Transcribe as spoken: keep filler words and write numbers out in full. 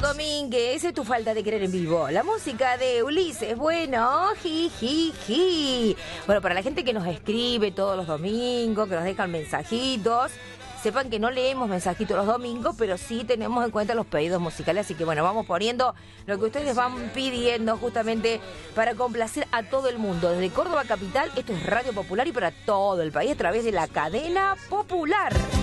Domínguez, es tu falta de querer en vivo. La música de Ulises, bueno, ji, ji, ji. Bueno, para la gente que nos escribe todos los domingos, que nos dejan mensajitos, sepan que no leemos mensajitos los domingos, pero sí tenemos en cuenta los pedidos musicales. Así que bueno, vamos poniendo lo que ustedes van pidiendo justamente para complacer a todo el mundo. Desde Córdoba Capital, esto es Radio Popular y para todo el país a través de la cadena Popular.